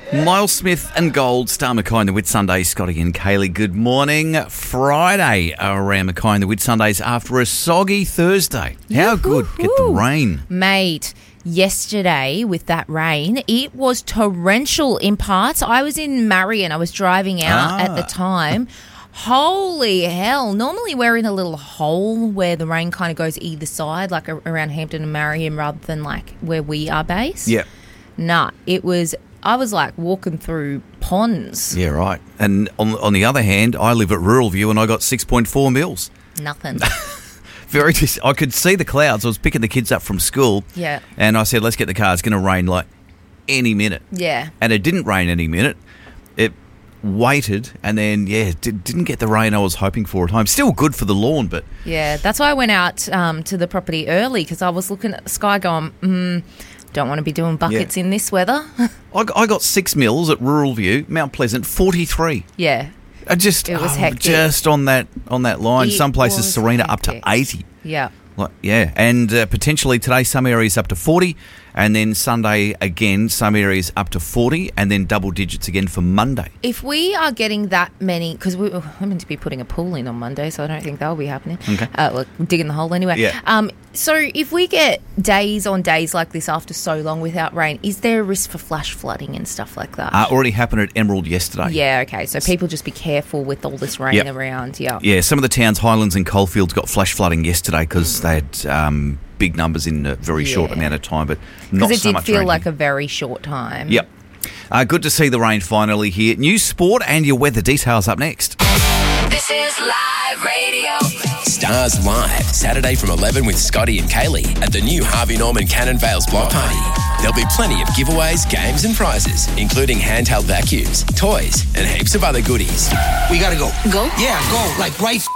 Miles Smith and Gold, Star Mackay and the Whitsundays, Scotty and Kaylee. Good morning. Friday around Mackay and the Whitsundays after a soggy Thursday. How good get the rain? Mate, yesterday with that rain, it was torrential in parts. I was in Marion. I was driving out at the time. Holy hell. Normally we're in a little hole where the rain kind of goes either side, like around Hampton and Marion rather than like where we are based. Yeah. Nah, I was like walking through ponds. Yeah, right. And on the other hand, I live at Rural View and I got 6.4 mils. Nothing. I could see the clouds. I was picking the kids up from school. Yeah. And I said, let's get the car. It's going to rain like any minute. Yeah. And it didn't rain any minute. It waited and then, didn't get the rain I was hoping for at home. Still good for the lawn, but... Yeah, that's why I went out to the property early because I was looking at the sky going, don't want to be doing buckets in this weather. I got 6 mils at Rural View, Mount Pleasant, 43. Yeah. It was hectic. Just on that line. Some places, Serena, hectic. up to 80. Yeah. And potentially today some areas up to 40, and then Sunday again some areas up to 40, and then double digits again for Monday. If we are getting that many, because we're meant to be putting a pool in on Monday, so I don't think that'll be happening. Okay. We're digging the hole anyway. Yeah. So if we get days on days like this after so long without rain, is there a risk for flash flooding and stuff like that? Already happened at Emerald yesterday. Yeah, okay. So people just be careful with all this rain around. Yeah. Yeah, some of the towns, Highlands and Coalfields, got flash flooding yesterday because they had big numbers in a very short amount of time, but not so much rain. Because it did feel like a very short time. Yep. Good to see the rain finally here. News, sport and your weather details up next. This is Live Radio. Stars Live, Saturday from 11 with Scotty and Kaylee at the new Harvey Norman Cannon Vales Block Party. There'll be plenty of giveaways, games and prizes, including handheld vacuums, toys and heaps of other goodies. We gotta go. Go? Yeah, go. Like right